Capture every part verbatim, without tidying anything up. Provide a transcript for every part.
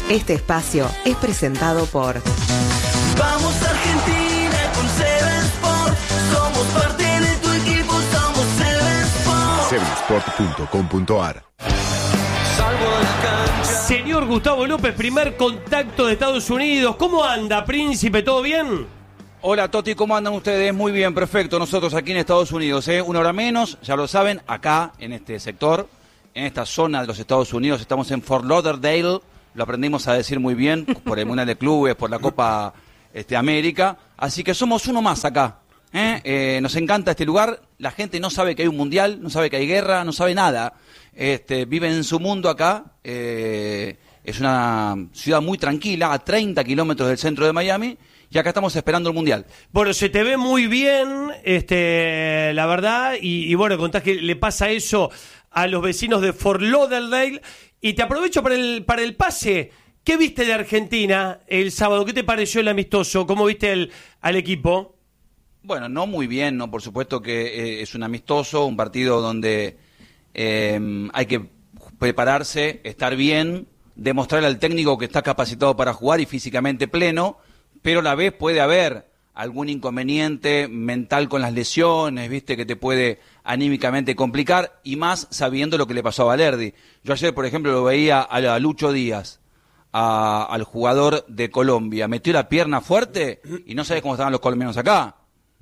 Este espacio es presentado por... Vamos Argentina con Seven Sport. Somos parte de tu equipo, somos Seven Sport. seven sport punto com punto a r. Señor Gustavo López, primer contacto de Estados Unidos. ¿Cómo anda, príncipe? ¿Todo bien? Hola, Toti, ¿cómo andan ustedes? Muy bien, perfecto. Nosotros aquí en Estados Unidos, ¿eh? Una hora menos, ya lo saben, acá, en este sector, en esta zona de los Estados Unidos, estamos en Fort Lauderdale, lo aprendimos a decir muy bien, por el Mundial de Clubes, por la Copa este, América, así que somos uno más acá. ¿eh? Eh, nos encanta este lugar, la gente no sabe que hay un Mundial, no sabe que hay guerra, no sabe nada. Este, vive en su mundo acá, eh, es una ciudad muy tranquila, a treinta kilómetros del centro de Miami, y acá estamos esperando el Mundial. Bueno, se te ve muy bien, este, la verdad, y, y bueno, contás que le pasa eso a los vecinos de Fort Lauderdale, y te aprovecho para el, para el pase. ¿Qué viste de Argentina el sábado? ¿Qué te pareció el amistoso? ¿Cómo viste el, al equipo? Bueno, no muy bien, no, por supuesto que eh, es un amistoso, un partido donde eh, hay que prepararse, estar bien, demostrarle al técnico que está capacitado para jugar y físicamente pleno, pero a la vez puede haber algún inconveniente mental con las lesiones, viste, que te puede anímicamente complicar, y más sabiendo lo que le pasó a Valerdi. Yo ayer, por ejemplo, lo veía a Lucho Díaz, a, al jugador de Colombia, metió la pierna fuerte y no sabes cómo estaban los colombianos acá.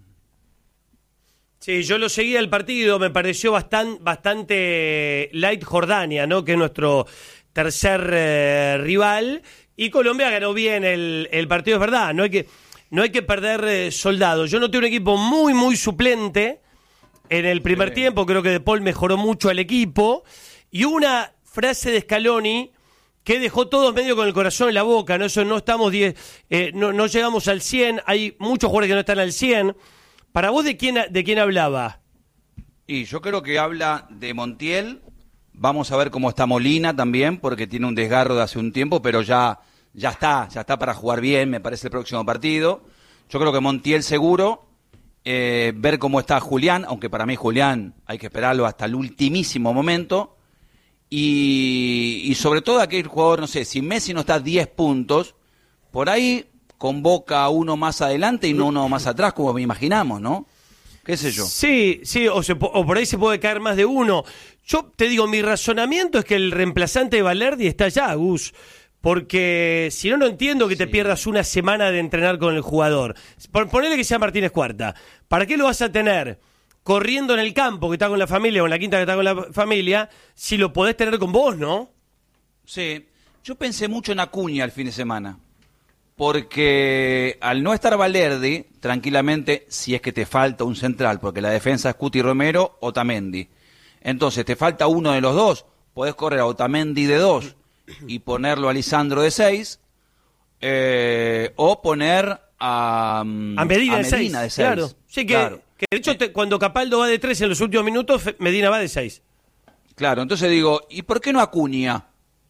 Sí, yo lo seguía el partido, me pareció bastante, bastante light Jordania, ¿no? Que es nuestro tercer eh, rival, y Colombia ganó bien el, el partido, es verdad, no hay que, no hay que perder eh, soldados. Yo noté un equipo muy, muy suplente en el primer sí. tiempo, creo que De Paul mejoró mucho al equipo, y una frase de Scaloni que dejó todos medio con el corazón en la boca, ¿no? Eso no estamos diez, eh, no, no llegamos al cien, hay muchos jugadores que no están al cien. ¿Para vos de quién, de quién hablaba? Y yo creo que habla de Montiel. Vamos a ver cómo está Molina también, porque tiene un desgarro de hace un tiempo, pero ya, ya está, ya está para jugar bien, me parece, el próximo partido. Yo creo que Montiel seguro, eh, ver cómo está Julián, aunque para mí Julián hay que esperarlo hasta el ultimísimo momento. Y, y sobre todo aquel jugador, no sé, si Messi no está a diez puntos, por ahí convoca a uno más adelante y no uno más atrás, como me imaginamos, ¿no? ¿Qué sé yo? Sí, sí, o, se, o por ahí se puede caer más de uno. Yo te digo, mi razonamiento es que el reemplazante de Valerdi está allá, Gus, porque si no, no entiendo que te sí. pierdas una semana de entrenar con el jugador. Ponele que sea Martínez Cuarta. ¿Para qué lo vas a tener corriendo en el campo que está con la familia o en la quinta que está con la familia si lo podés tener con vos, no? Sí, yo pensé mucho en Acuña el fin de semana. Porque al no estar Valerdi, tranquilamente, si es que te falta un central, porque la defensa es Cuti Romero o Otamendi. Entonces, te falta uno de los dos, podés correr a Otamendi de dos y ponerlo a Lisandro de seis, eh, o poner a, a Medina, a a de, Medina seis, de seis. Claro. Sí, que, claro. que de hecho, te, cuando Capaldo va de tres en los últimos minutos, Medina va de seis. Claro, entonces digo, ¿y por qué no Acuña?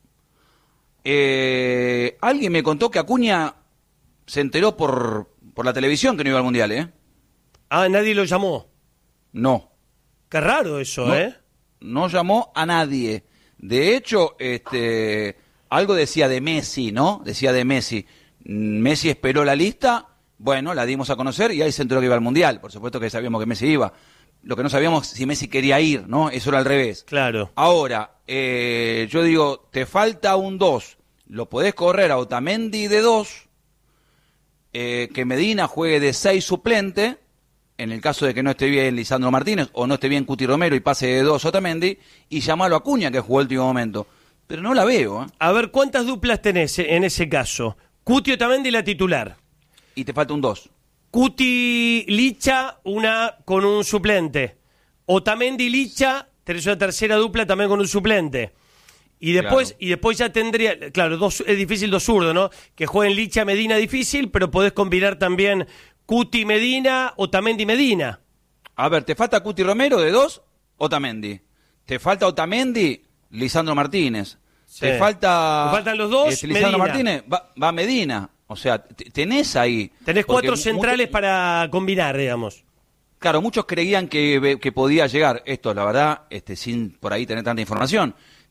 Eh, alguien me contó que Acuña se enteró por, por la televisión que no iba al Mundial, ¿eh? Ah, nadie lo llamó. No. Qué raro eso, no, ¿eh? No llamó a nadie. De hecho, este, algo decía de Messi, ¿no? Decía de Messi. Messi esperó la lista, bueno, la dimos a conocer y ahí se enteró que iba al Mundial. Por supuesto que sabíamos que Messi iba. Lo que no sabíamos si Messi quería ir, ¿no? Eso era al revés. Claro. Ahora, eh, yo digo, te falta un dos. Lo podés correr a Otamendi de dos, eh, que Medina juegue de seis suplente, en el caso de que no esté bien Lisandro Martínez, o no esté bien Cuti Romero y pase de dos Otamendi, y llamarlo a Acuña, que jugó el último momento. Pero no la veo, ¿eh? A ver, ¿cuántas duplas tenés en ese caso? Cuti Otamendi la titular. Y te falta un dos. Cuti Licha, una con un suplente. Otamendi Licha, tenés una tercera dupla también con un suplente. Y después, claro. y después ya tendría, claro, dos, es difícil dos zurdos, ¿no? Que jueguen Licha Medina difícil, pero podés combinar también Cuti Medina, Otamendi Medina. A ver, te falta Cuti Romero de dos, Otamendi. Te falta Otamendi, Lisandro Martínez. Sí. Te falta. Te faltan los dos, este, Lisandro Medina. Martínez, va, va Medina. O sea, tenés ahí. Tenés cuatro mucho, centrales para combinar, digamos. Claro, muchos creían que, que podía llegar, esto la verdad, este, sin por ahí tener tanta información,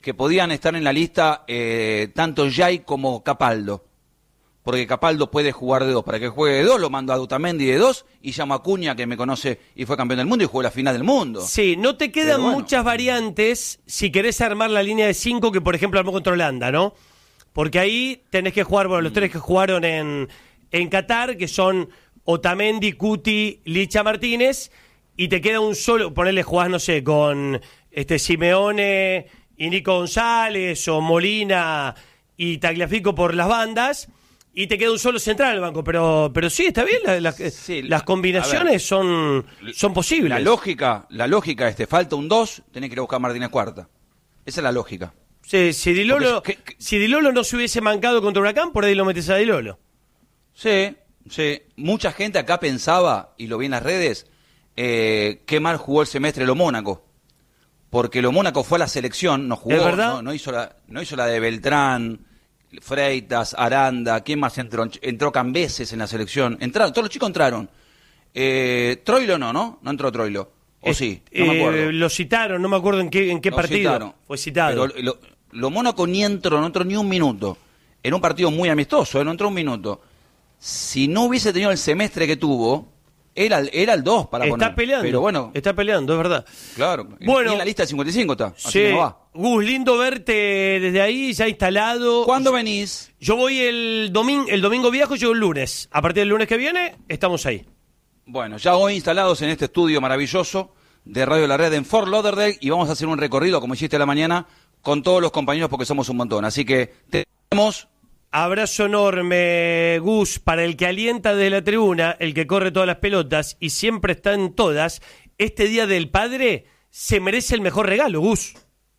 que podían estar en la lista eh, tanto Jay como Capaldo. Porque Capaldo puede jugar de dos. Para que juegue de dos, lo mando a Otamendi de dos y llamo a Acuña, que me conoce y fue campeón del mundo y jugó la final del mundo. Sí, no te quedan bueno. muchas variantes si querés armar la línea de cinco que, por ejemplo, armó contra Holanda, ¿no? Porque ahí tenés que jugar, bueno, los tres que jugaron en, en Qatar, que son Otamendi, Cuti, Licha Martínez, y te queda un solo, ponerle jugás, no sé, con este Simeone y Nico González, o Molina y Tagliafico por las bandas, y te queda un solo central en el banco, pero pero sí, está bien, la, la, Sí, las la- combinaciones a ver, son, son posibles. La lógica, la lógica es, te falta un dos, tenés que ir a buscar a Martínez Cuarta. Esa es la lógica. Sí, si Di Lolo, Porque- ¿qué- qué? si Di Lolo no se hubiese mancado contra Huracán, por ahí lo metes a Di Lolo. Sí, sí. Mucha gente acá pensaba, y lo vi en las redes, eh, qué mal jugó el semestre lo Mónaco. Porque lo Mónaco fue a la selección, no jugó, ¿Es verdad? no, no hizo la, no hizo la de Beltrán, Freitas, Aranda, ¿quién más entró? Entró Cambeses en la selección. Entraron, todos los chicos entraron. Eh, Troilo no, ¿no? No entró Troilo. ¿O Eh, sí? No me eh, acuerdo. lo citaron, no me acuerdo en qué, en qué Lo partido citaron. fue citado. Pero lo, lo Mónaco ni entró, no entró ni un minuto. En un partido muy amistoso, ¿eh? No entró un minuto. Si no hubiese tenido el semestre que tuvo, era, el- era el dos para Está poner. peleando, Pero bueno, está peleando, es verdad. claro. Bueno. Y en la lista del cincuenta y cinco está. Así Sí, que no va. Gus, lindo verte desde ahí, ya instalado. ¿Cuándo venís? Yo voy el domingo, el domingo viajo, llego el lunes. A partir del lunes que viene, estamos ahí. Bueno, ya hoy instalados en este estudio maravilloso de Radio La Red en Fort Lauderdale y vamos a hacer un recorrido, como hiciste a la mañana, con todos los compañeros porque somos un montón. Así que tenemos... Abrazo enorme, Gus, para el que alienta desde la tribuna, el que corre todas las pelotas y siempre está en todas. Este Día del Padre se merece el mejor regalo, Gus.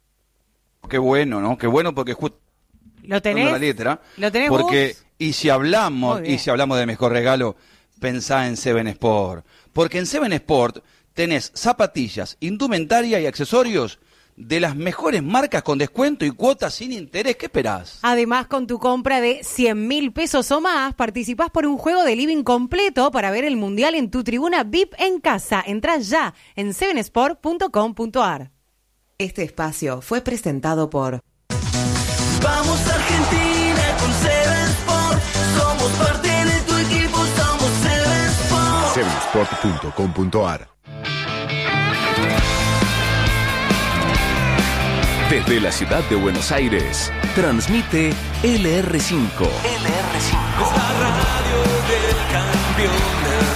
Qué bueno, ¿no? Qué bueno porque justo... ¿Lo tenés? la letra, ¿Lo tenés porque vos? y si hablamos Muy bien. y si hablamos de mejor regalo, pensá en Seven Sport, porque en Seven Sport tenés zapatillas, indumentaria y accesorios de las mejores marcas con descuento y cuotas sin interés. ¿Qué esperás? Además, con tu compra de cien mil pesos o más, participás por un juego de living completo para ver el Mundial en tu tribuna V I P en casa. Entrá ya en seven sport punto com punto a r. Este espacio fue presentado por Vamos Argentina con Seven Sport. Somos parte de tu equipo, somos Seven Sport. seven sport punto com punto a r. Desde la ciudad de Buenos Aires, transmite L R cinco. L R cinco. La radio del campeonato.